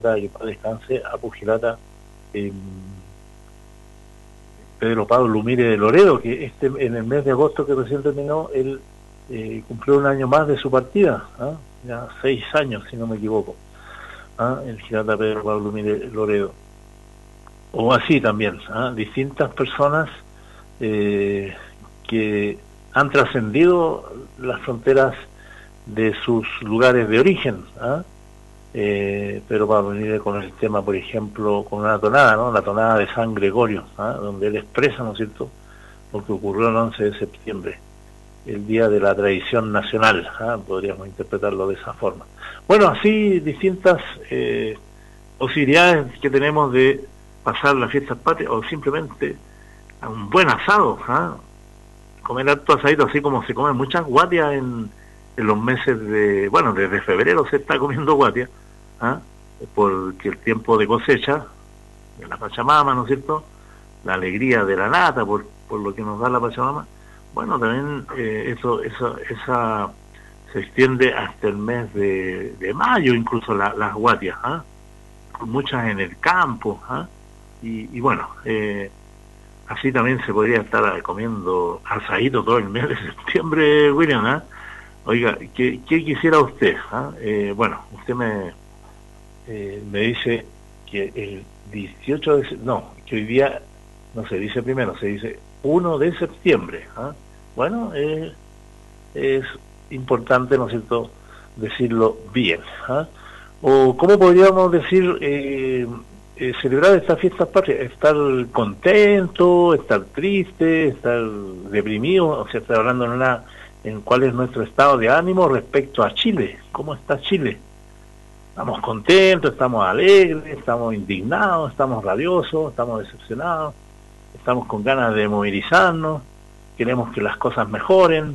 que para descanse, a Puchilata, eh, Pedro Pablo Lumire de Loredo, que en el mes de agosto que recién terminó, él cumplió un año más de su partida, ya 6 años, si no me equivoco, el Girata Pedro Pablo Lumire Loredo. O así también, distintas personas que han trascendido las fronteras de sus lugares de origen, pero para venir con el tema, por ejemplo, con una tonada, ¿no? La tonada de San Gregorio, donde él expresa, ¿no es cierto?, lo que ocurrió el 11 de septiembre, el día de la tradición nacional, podríamos interpretarlo de esa forma. Bueno, así distintas posibilidades que tenemos de pasar las fiestas patrias, o simplemente a un buen asado, comer harto asadito, así como se comen muchas guatias en los meses de, bueno, desde febrero se está comiendo guatia, porque el tiempo de cosecha de la Pachamama, ¿no es cierto?, la alegría de la nata por lo que nos da la Pachamama, bueno, también esa se extiende hasta el mes de mayo, incluso las guatias, muchas en el campo, y bueno, así también se podría estar comiendo asadito todo el mes de septiembre, William, Oiga, ¿qué quisiera usted? Bueno, usted me dice que el 18 de... No, que hoy día no se dice primero, se dice 1 de septiembre. Bueno, es importante, ¿no es cierto?, decirlo bien. O ¿cómo podríamos decir celebrar estas fiestas patrias? Estar contento, estar triste, estar deprimido, o sea, estar hablando en cuál es nuestro estado de ánimo respecto a Chile. ¿Cómo está Chile? Estamos contentos, estamos alegres, estamos indignados, estamos rabiosos, estamos decepcionados, estamos con ganas de movilizarnos, queremos que las cosas mejoren.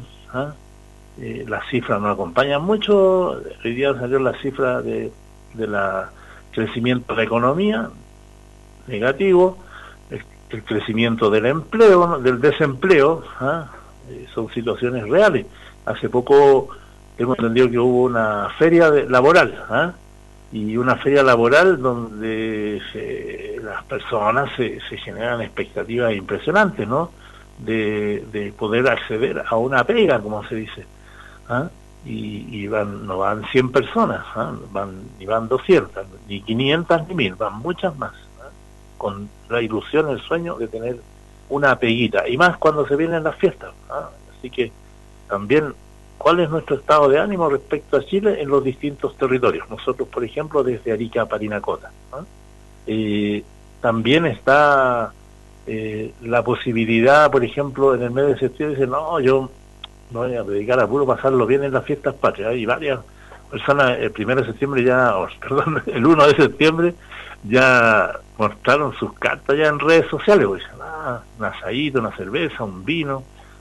Las cifras nos acompañan mucho. Hoy día salió la cifra de la crecimiento de la economía, negativo, el crecimiento del empleo, del desempleo, son situaciones reales. Hace poco hemos entendido que hubo una feria laboral, y una feria laboral donde las personas se generan expectativas impresionantes, ¿no?, de poder acceder a una pega, como se dice, y no van 100 personas, ni van 200, ni 500, ni 1000, van muchas más, con la ilusión, el sueño de tener una peguita, y más cuando se vienen las fiestas. Así que también, ¿cuál es nuestro estado de ánimo respecto a Chile en los distintos territorios? Nosotros, por ejemplo, desde Arica a Parinacota, también está la posibilidad, por ejemplo, en el mes de septiembre, dice, no, yo me voy a dedicar a puro pasarlo bien en las fiestas patrias. Hay varias personas, el 1 de septiembre el 1 de septiembre ya mostraron sus cartas ya en redes sociales, pues, un asadito, una cerveza, un vino,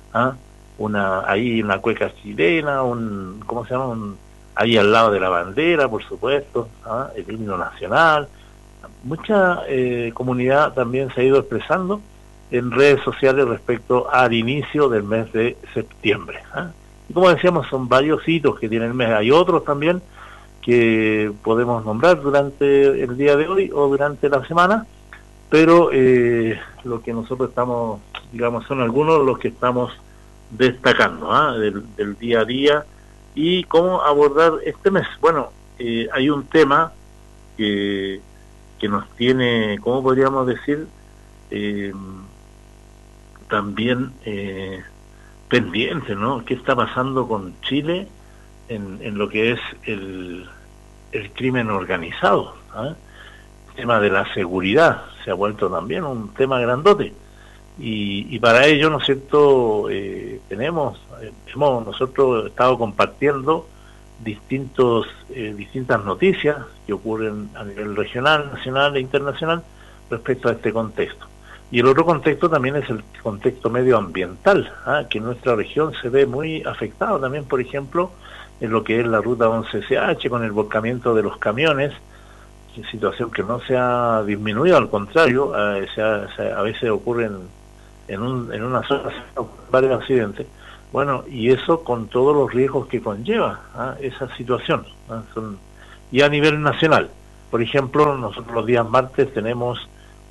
una cueca chilena, ¿cómo se llama? Ahí al lado de la bandera, por supuesto, el himno nacional. Mucha comunidad también se ha ido expresando en redes sociales respecto al inicio del mes de septiembre. Y como decíamos, son varios hitos que tiene el mes. Hay otros también que podemos nombrar durante el día de hoy o durante la semana, pero lo que nosotros estamos, digamos, son algunos los que estamos destacando del día a día y cómo abordar este mes. Bueno, hay un tema que nos tiene, ¿cómo podríamos decir?, también pendiente, ¿no? ¿Qué está pasando con Chile en lo que es el crimen organizado? El tema de la seguridad se ha vuelto también un tema grandote. Y para ello, ¿no es cierto?, hemos nosotros estado compartiendo distintas noticias que ocurren a nivel regional, nacional e internacional respecto a este contexto. Y el otro contexto también es el contexto medioambiental, que en nuestra región se ve muy afectado también, por ejemplo, en lo que es la ruta 11SH, con el volcamiento de los camiones, situación que no se ha disminuido, al contrario, a veces ocurren en una sola varios accidentes. Bueno, y eso con todos los riesgos que conlleva esa situación, y a nivel nacional, Por ejemplo, nosotros los días martes tenemos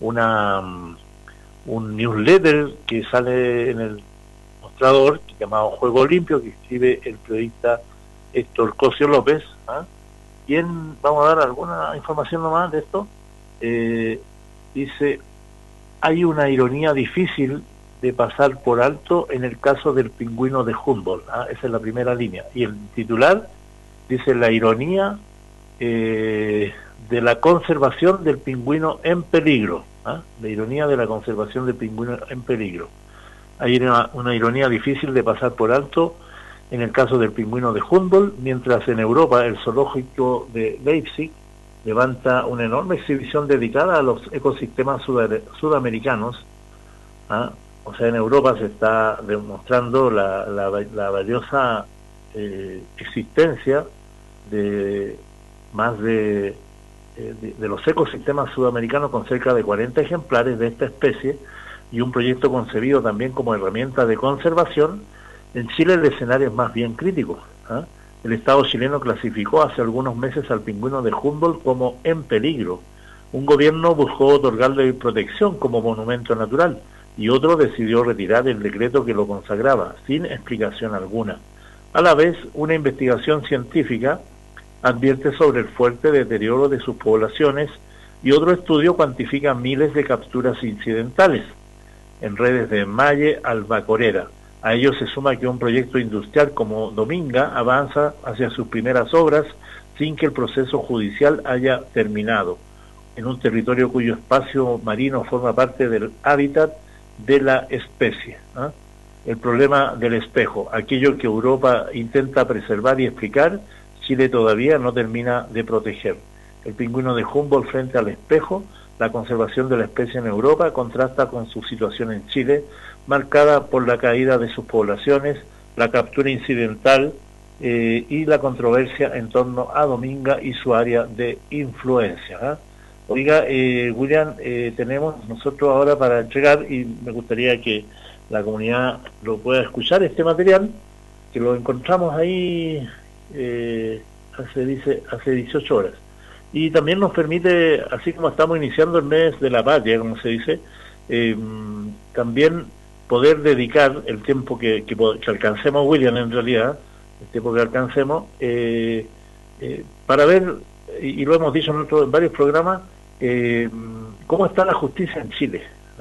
un newsletter que sale en el Mostrador, llamado Juego Limpio, que escribe el periodista Héctor Cosio López, quien, vamos a dar alguna información nomás de esto, dice, hay una ironía difícil de pasar por alto en el caso del pingüino de Humboldt, esa es la primera línea, y el titular dice la ironía de la conservación del pingüino en peligro, la ironía de la conservación del pingüino en peligro. Hay una ironía difícil de pasar por alto en el caso del pingüino de Humboldt, mientras en Europa el zoológico de Leipzig levanta una enorme exhibición dedicada a los ecosistemas sudamericanos. O sea, en Europa se está demostrando la valiosa existencia de más de los ecosistemas sudamericanos, con cerca de 40 ejemplares de esta especie, y un proyecto concebido también como herramienta de conservación. En Chile el escenario es más bien crítico. El Estado chileno clasificó hace algunos meses al pingüino de Humboldt como en peligro. Un gobierno buscó otorgarle protección como monumento natural y otro decidió retirar el decreto que lo consagraba, sin explicación alguna. A la vez, una investigación científica advierte sobre el fuerte deterioro de sus poblaciones y otro estudio cuantifica miles de capturas incidentales en redes de Malle Albacorera. A ello se suma que un proyecto industrial como Dominga avanza hacia sus primeras obras sin que el proceso judicial haya terminado, en un territorio cuyo espacio marino forma parte del hábitat de la especie. El problema del espejo, aquello que Europa intenta preservar y explicar, Chile todavía no termina de proteger. El pingüino de Humboldt frente al espejo, la conservación de la especie en Europa contrasta con su situación en Chile, marcada por la caída de sus poblaciones, la captura incidental y la controversia en torno a Dominga y su área de influencia. Oiga, William, tenemos nosotros ahora para entregar, y me gustaría que la comunidad lo pueda escuchar, este material, que lo encontramos ahí hace 18 horas. Y también nos permite, así como estamos iniciando el mes de la patria, como se dice, también poder dedicar el tiempo que alcancemos, William, en realidad, el tiempo que alcancemos, para ver, y lo hemos dicho nosotros en varios programas, cómo está la justicia en Chile,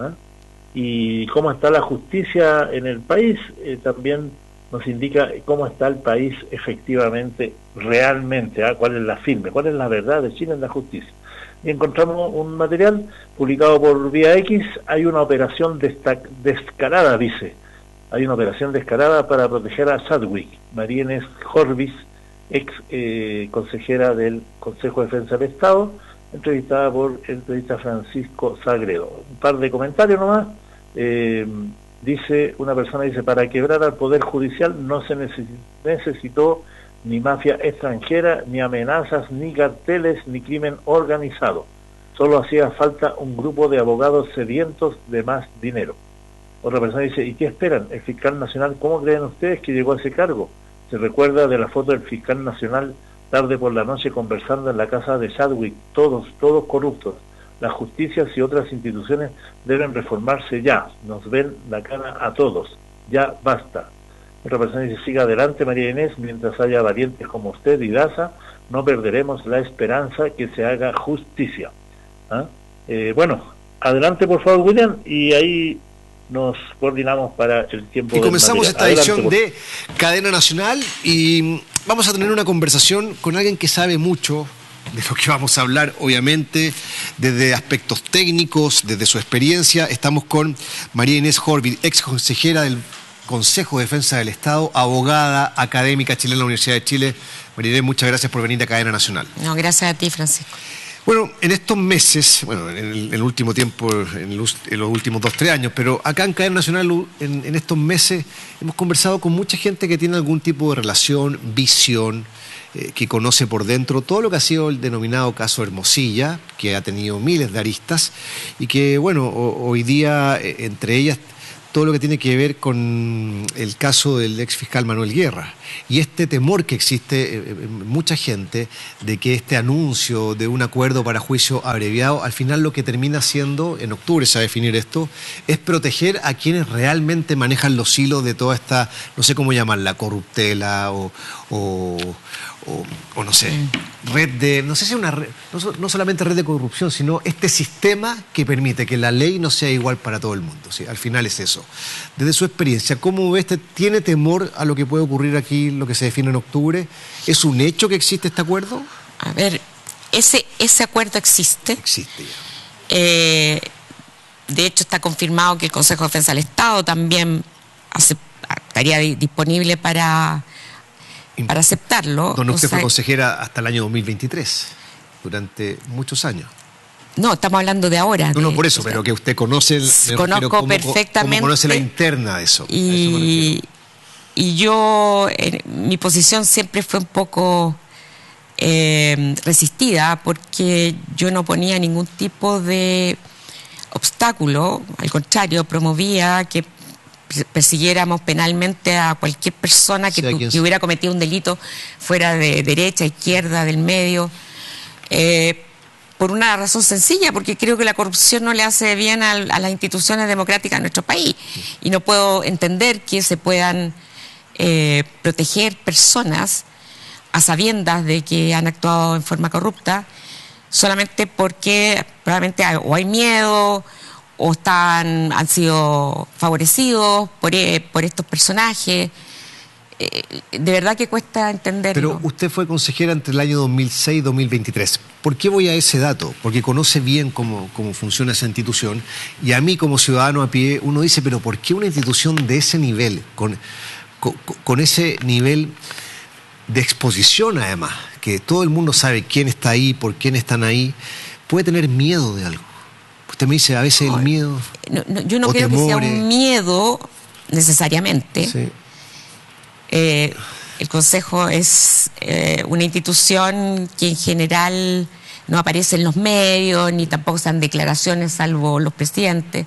y cómo está la justicia en el país. También nos indica cómo está el país efectivamente, realmente, cuál es la firme, cuál es la verdad de Chile en la justicia. Y encontramos un material publicado por Vía X. Hay una operación descarada, dice. Hay una operación descarada para proteger a Chadwick. María Inés Horvis, ex consejera del Consejo de Defensa del Estado, entrevistada por el periodista Francisco Sagredo. Un par de comentarios nomás. Dice, una persona dice, para quebrar al Poder Judicial no se necesitó ni mafia extranjera, ni amenazas, ni carteles, ni crimen organizado. Solo hacía falta un grupo de abogados sedientos de más dinero. Otra persona dice, ¿y qué esperan? El fiscal nacional, ¿cómo creen ustedes que llegó a ese cargo? Se recuerda de la foto del fiscal nacional tarde por la noche conversando en la casa de Chadwick, todos corruptos. Las justicias y otras instituciones deben reformarse ya. Nos ven la cara a todos. Ya basta. Otra persona dice, siga adelante María Inés, mientras haya valientes como usted y Daza, no perderemos la esperanza que se haga justicia. Bueno, adelante por favor, William, y ahí nos coordinamos para el tiempo. Y comenzamos esta edición adelante, de Cadena Nacional, y vamos a tener una conversación con alguien que sabe mucho de lo que vamos a hablar, obviamente, desde aspectos técnicos, desde su experiencia. Estamos con María Inés Horvis, ex consejera del Consejo de Defensa del Estado, abogada, académica chilena en la Universidad de Chile. María Inés, muchas gracias por venir a Cadena Nacional. No, gracias a ti, Francisco. Bueno, en estos meses, en el último tiempo, en los últimos 2-3 años, pero acá en Cadena Nacional, en estos meses, hemos conversado con mucha gente que tiene algún tipo de relación, visión, que conoce por dentro todo lo que ha sido el denominado caso Hermosilla, que ha tenido miles de aristas, y que, bueno, hoy día, entre ellas, todo lo que tiene que ver con el caso del ex fiscal Manuel Guerra y este temor que existe en mucha gente de que este anuncio de un acuerdo para juicio abreviado, al final lo que termina siendo, en octubre se va a definir esto, es proteger a quienes realmente manejan los hilos de toda esta, no sé cómo llamarla, corruptela o no sé, red de, no sé si una red, no solamente red de corrupción, sino este sistema que permite que la ley no sea igual para todo el mundo, ¿sí? Al final es eso. Desde su experiencia, ¿cómo ve ¿tiene temor a lo que puede ocurrir aquí, lo que se define en octubre? ¿Es un hecho que existe este acuerdo? A ver, ese acuerdo existe. Existe ya. De hecho, está confirmado que el Consejo de Defensa del Estado también estaría disponible para aceptarlo. Donde usted fue consejera hasta el año 2023, durante muchos años. No, estamos hablando de ahora. No, por eso, pero que usted conoce... Conozco perfectamente. ¿Cómo conoce la interna de eso? Y yo, mi posición siempre fue un poco resistida, porque yo no ponía ningún tipo de obstáculo, al contrario, promovía que persiguiéramos penalmente a cualquier persona que hubiera cometido un delito, fuera de derecha, izquierda, del medio, por una razón sencilla, porque creo que la corrupción no le hace bien a las instituciones democráticas de nuestro país, y no puedo entender que se puedan proteger personas a sabiendas de que han actuado en forma corrupta, solamente porque probablemente o hay miedo o han sido favorecidos por estos personajes. De verdad que cuesta entenderlo. Pero usted fue consejera entre el año 2006 y 2023. ¿Por qué voy a ese dato? Porque conoce bien cómo funciona esa institución, y a mí como ciudadano a pie uno dice, pero ¿por qué una institución de ese nivel, con ese nivel de exposición además, que todo el mundo sabe quién está ahí, por quién están ahí, puede tener miedo de algo? Usted me dice a veces el miedo. Yo no creo que sea un miedo necesariamente. Sí. El Consejo es una institución que en general no aparece en los medios, ni tampoco se dan declaraciones, salvo los presidentes.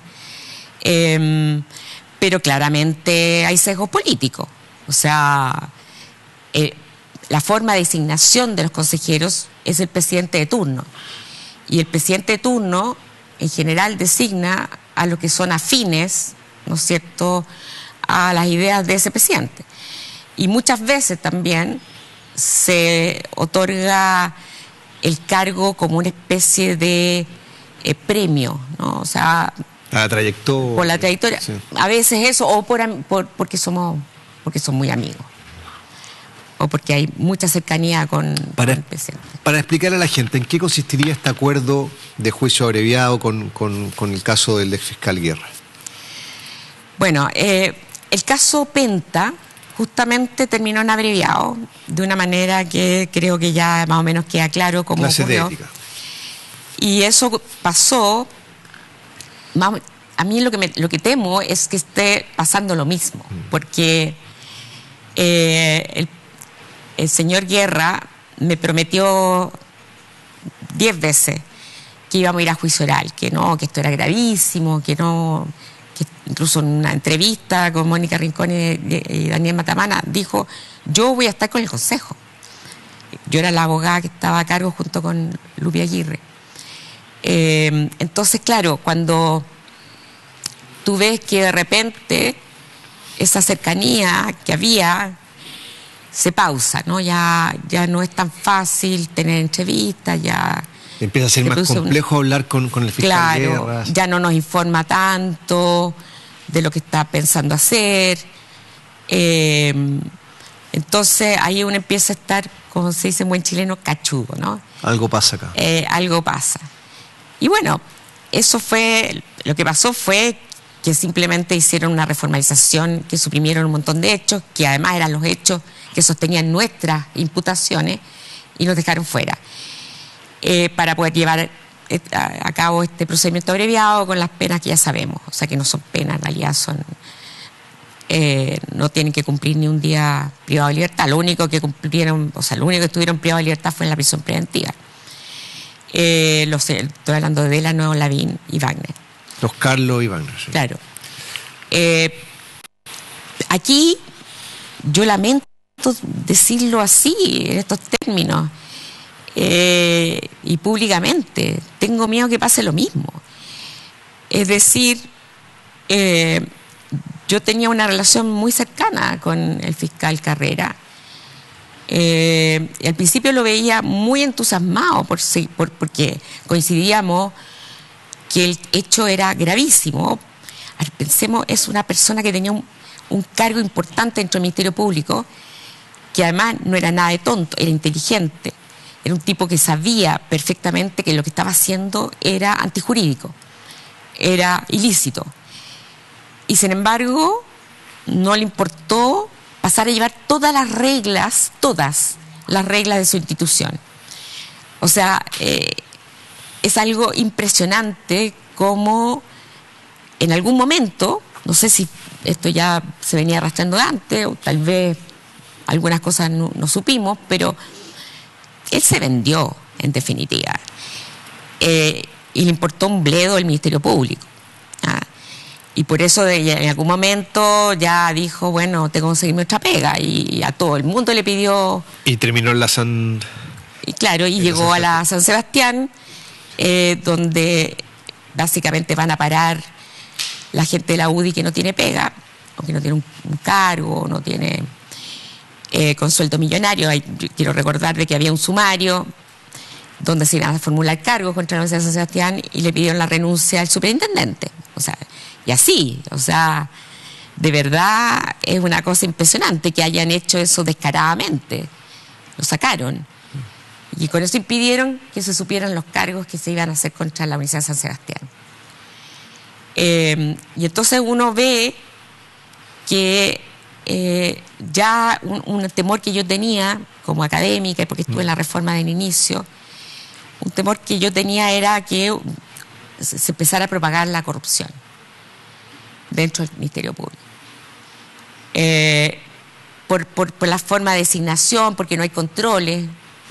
Pero claramente hay sesgos políticos. O sea, la forma de designación de los consejeros es el presidente de turno. Y el presidente de turno en general designa a los que son afines, ¿no es cierto?, a las ideas de ese presidente. Y muchas veces también se otorga el cargo como una especie de premio, ¿no? O sea, la trayectoria. Por la trayectoria. Sí. A veces eso, o porque son muy amigos. O porque hay mucha cercanía con el presidente. Para explicarle a la gente, ¿en qué consistiría este acuerdo de juicio abreviado con el caso del exfiscal Guerra? Bueno, el caso Penta justamente terminó en abreviado, de una manera que creo que ya más o menos queda claro cómo ocurrió. Y eso pasó, a mí lo que temo es que esté pasando lo mismo, porque el señor Guerra me prometió 10 veces que íbamos a ir a juicio oral, que no, que esto era gravísimo, que incluso en una entrevista con Mónica Rincón y Daniel Matamana dijo, yo voy a estar con el Consejo. Yo era la abogada que estaba a cargo junto con Lupi Aguirre. Entonces, claro, cuando tú ves que de repente esa cercanía que había se pausa, ¿no? Ya no es tan fácil tener entrevistas, ya... Empieza a ser más complejo hablar con el fiscal Guerra. Claro, ya no nos informa tanto de lo que está pensando hacer. Entonces ahí uno empieza a estar, como se dice en buen chileno, cachudo, ¿no? Algo pasa acá. Algo pasa. Y bueno, lo que pasó fue que simplemente hicieron una reformalización, que suprimieron un montón de hechos, que además eran los hechos que sostenían nuestras imputaciones, y nos dejaron fuera. Para poder llevar a cabo este procedimiento abreviado con las penas que ya sabemos, o sea que no son penas, en realidad no tienen que cumplir ni un día privado de libertad. Lo único que estuvieron privados de libertad fue en la prisión preventiva. Estoy hablando de Delano, Lavín y Wagner. Los Carlos y Wagner. Sí. Claro. Aquí yo lamento decirlo así, en estos términos, y públicamente. Tengo miedo que pase lo mismo. Es decir, yo tenía una relación muy cercana con el fiscal Carrera. Al principio lo veía muy entusiasmado porque coincidíamos que el hecho era gravísimo. Pensemos, es una persona que tenía un cargo importante dentro del Ministerio Público, que además no era nada de tonto, era inteligente, era un tipo que sabía perfectamente que lo que estaba haciendo era antijurídico, era ilícito, y sin embargo no le importó pasar a llevar todas las reglas de su institución. O sea, es algo impresionante como en algún momento, no sé si esto ya se venía arrastrando de antes, o tal vez algunas cosas no supimos, pero él se vendió, en definitiva. Y le importó un bledo el Ministerio Público. Y por eso en algún momento ya dijo, bueno, tengo que conseguir nuestra pega. Y a todo el mundo le pidió... Y terminó en la San... Y claro, y llegó a la San Sebastián, donde básicamente van a parar la gente de la UDI que no tiene pega, o que no tiene un cargo, no tiene con sueldo millonario. Quiero recordar de que había un sumario donde se iban a formular cargos contra la Universidad de San Sebastián y le pidieron la renuncia al superintendente. O sea, y así, o sea, de verdad es una cosa impresionante que hayan hecho eso descaradamente. Lo sacaron. Y con eso impidieron que se supieran los cargos que se iban a hacer contra la Universidad de San Sebastián. Y entonces uno ve que ya un temor que yo tenía como académica, porque estuve en la reforma del inicio, un temor que yo tenía era que se empezara a propagar la corrupción dentro del Ministerio Público. Por la forma de designación, porque no hay controles,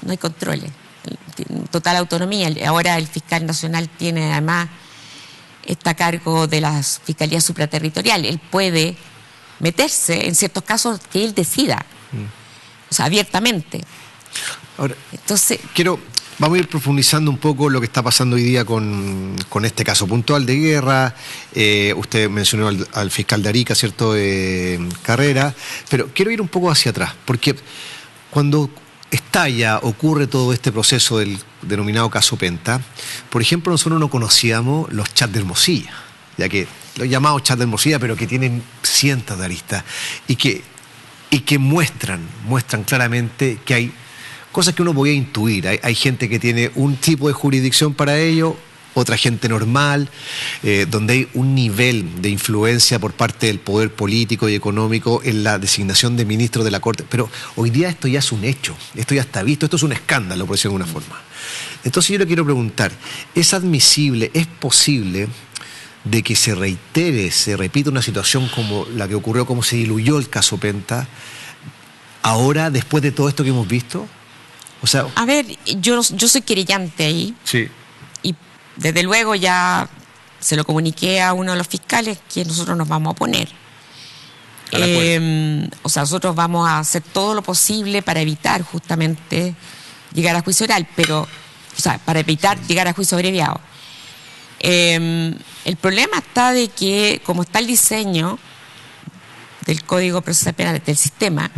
total autonomía. Ahora el fiscal nacional tiene además, está a cargo de las fiscalías supraterritoriales. Él puede meterse en ciertos casos que él decida, o sea, abiertamente. Ahora, entonces, vamos a ir profundizando un poco lo que está pasando hoy día con este caso puntual de Guerra. Usted mencionó al fiscal de Arica, ¿cierto?, Carrera, pero quiero ir un poco hacia atrás, porque cuando ocurre todo este proceso del denominado caso Penta, por ejemplo, nosotros no conocíamos los chats de Hermosilla, ya que los llamados chats de Hermosilla, pero que tienen cientos de aristas y que muestran claramente que hay cosas que uno podía intuir. Hay gente que tiene un tipo de jurisdicción para ello, otra gente normal, donde hay un nivel de influencia por parte del poder político y económico en la designación de ministros de la Corte. Pero hoy día esto ya es un hecho, esto ya está visto, esto es un escándalo, por decirlo de alguna forma. Entonces yo le quiero preguntar, ¿es admisible, es posible de que se repita una situación como la que ocurrió, como se diluyó el caso Penta, ahora, después de todo esto que hemos visto? O sea, a ver, yo soy querellante ahí. Sí. Y desde luego ya se lo comuniqué a uno de los fiscales que nosotros nos vamos a oponer. O sea, nosotros vamos a hacer todo lo posible para evitar justamente llegar a juicio oral, pero, o sea, para evitar llegar a juicio abreviado. El problema está de que, como está el diseño del Código Procesal Penal, del sistema,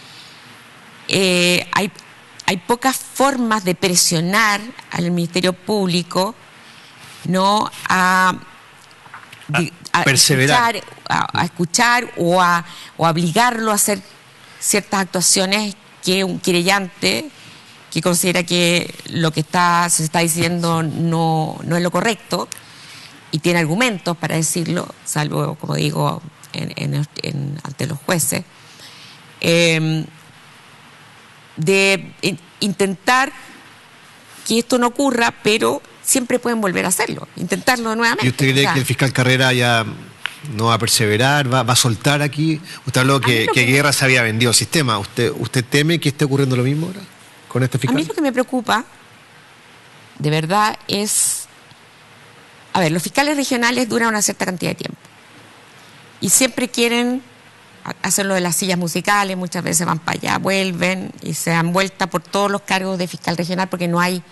hay pocas formas de presionar al Ministerio Público, ¿no?, a perseverar, a escuchar o a obligarlo a hacer ciertas actuaciones que un querellante que considera que lo que se está diciendo no es lo correcto y tiene argumentos para decirlo, salvo, como digo, ante los jueces, de intentar que esto no ocurra, pero siempre pueden volver a hacerlo, intentarlo nuevamente. ¿Y usted cree que el fiscal Carrera ya no va a perseverar, va a soltar aquí? Usted habló que Guerra se había vendido el sistema. ¿Usted teme que esté ocurriendo lo mismo ahora con este fiscal? A mí lo que me preocupa, de verdad, es... A ver, los fiscales regionales duran una cierta cantidad de tiempo. y siempre quieren hacer lo de las sillas musicales, muchas veces van para allá, vuelven y se dan vuelta por todos los cargos de fiscal regional porque no hay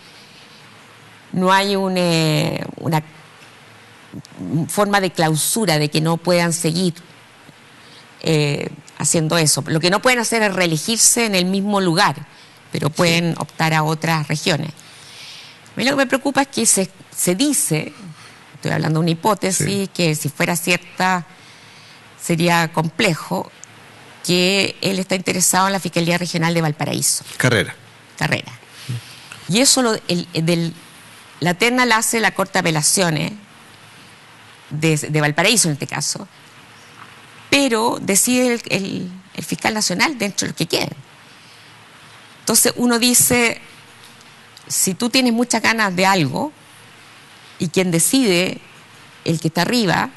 una forma de clausura de que no puedan seguir haciendo eso. Lo que no pueden hacer es reelegirse en el mismo lugar, pero pueden optar a otras regiones. A mí lo que me preocupa es que se dice, estoy hablando de una hipótesis, que si fuera cierta sería complejo, que él está interesado en la Fiscalía Regional de Valparaíso. Carrera. Y eso la terna la hace la Corte de Apelaciones de Valparaíso en este caso, pero decide el fiscal nacional dentro de los que quieren. Entonces uno dice, si tú tienes muchas ganas de algo y quien decide el que está arriba,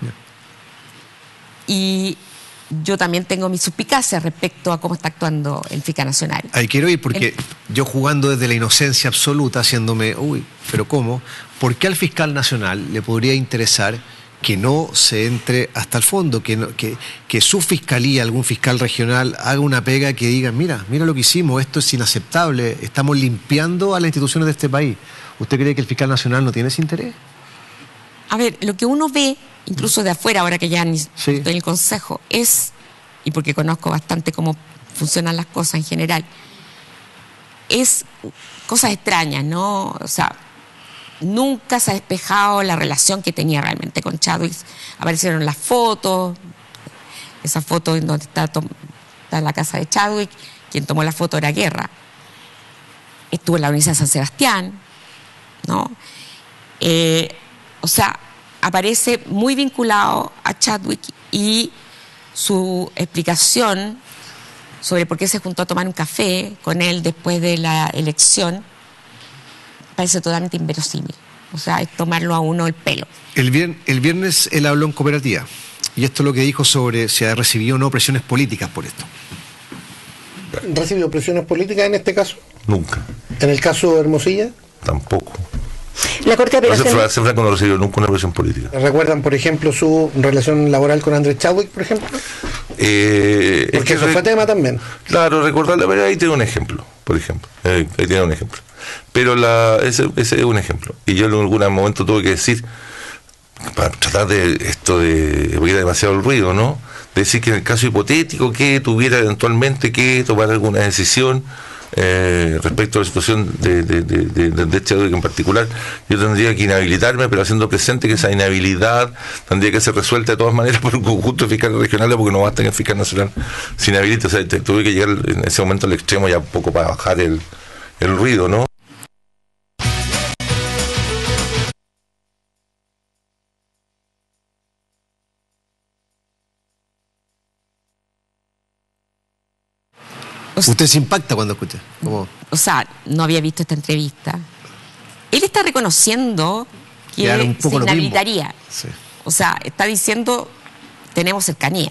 y yo también tengo mis suspicacias respecto a cómo está actuando el fiscal nacional. Ahí quiero ir porque yo jugando desde la inocencia absoluta, haciéndome, pero ¿cómo? ¿Por qué al fiscal nacional le podría interesar que no se entre hasta el fondo, que su fiscalía, algún fiscal regional, haga una pega que diga, mira lo que hicimos, esto es inaceptable, estamos limpiando a las instituciones de este país? ¿Usted cree que el fiscal nacional no tiene ese interés? A ver, lo que uno ve, incluso de afuera, ahora que ya estoy en el Consejo, y porque conozco bastante cómo funcionan las cosas en general, es cosas extrañas, ¿no? O sea, nunca se ha despejado la relación que tenía realmente con Chadwick. Aparecieron las fotos, esa foto en donde está en la casa de Chadwick, quien tomó la foto era Guerra. Estuvo en la Universidad de San Sebastián, ¿no? O sea, aparece muy vinculado a Chadwick, y su explicación sobre por qué se juntó a tomar un café con él después de la elección parece totalmente inverosímil. O sea, es tomarlo a uno el pelo. El viernes él habló en Cooperativa, y esto es lo que dijo sobre si ha recibido o no presiones políticas por esto. ¿Recibió presiones políticas en este caso? Nunca. ¿En el caso de Hermosilla? Tampoco. La Corte de Apelaciones... Hace Franco no recibió nunca una presión política. ¿Recuerdan, por ejemplo, su relación laboral con Andrés Chadwick, por ejemplo? Porque eso fue tema también. Claro, recordarle, pero ahí tiene un ejemplo, por ejemplo. Ahí tiene un ejemplo. Pero ese es un ejemplo. Y yo en algún momento tuve que decir, para tratar de esto de... porque era demasiado el ruido, ¿no? Decir que en el caso hipotético que tuviera eventualmente que tomar alguna decisión respecto a la situación de Chadwick en particular, yo tendría que inhabilitarme, pero haciendo presente que esa inhabilidad tendría que ser resuelta de todas maneras por un conjunto de fiscales regionales, porque no basta que el fiscal nacional se inhabilite. O sea, tuve que llegar en ese momento al extremo ya un poco para bajar el ruido, ¿no? ¿Usted se impacta cuando escucha? ¿Cómo? O sea, no había visto esta entrevista. Él está reconociendo que se inhabilitaría. Sí. O sea, está diciendo, tenemos cercanía.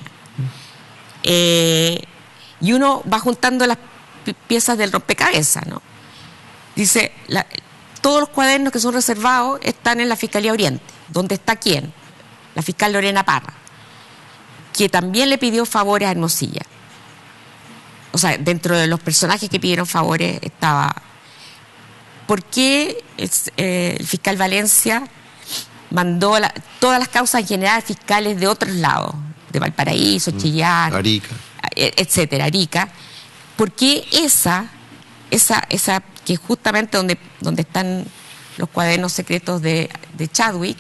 Y uno va juntando las piezas del rompecabezas, ¿no? Dice, todos los cuadernos que son reservados están en la Fiscalía Oriente. ¿Dónde está quién? La fiscal Lorena Parra, que también le pidió favores a Hermosilla. O sea, dentro de los personajes que pidieron favores estaba... ¿Por qué el fiscal Valencia mandó todas las causas en general fiscales de otros lados? De Valparaíso, Chillán, Arica, etcétera, Arica. ¿Por qué esa que justamente donde están los cuadernos secretos de Chadwick,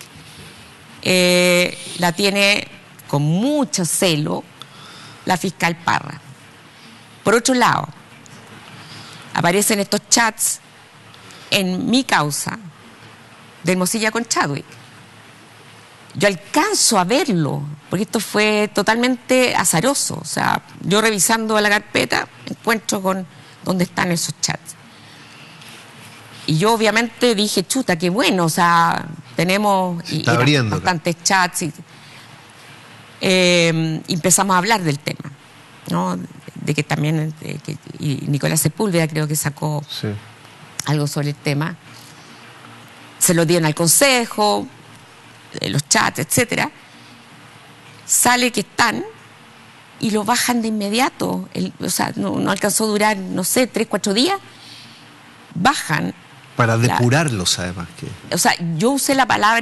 la tiene con mucho celo la fiscal Parra? Por otro lado, aparecen estos chats en mi causa de Hermosilla con Chadwick. Yo alcanzo a verlo, porque esto fue totalmente azaroso. O sea, yo revisando la carpeta, encuentro con dónde están esos chats. Y yo obviamente dije, chuta, qué bueno, o sea, tenemos bastantes chats. Y empezamos a hablar del tema, ¿no? De que también, y Nicolás Sepúlveda creo que sacó algo sobre el tema. Se lo dieron al Consejo, los chats, etcétera. sale que están y lo bajan de inmediato. O sea, no alcanzó a durar, no sé, 3, 4 días. Bajan. Para depurarlos, además. O sea, yo usé la palabra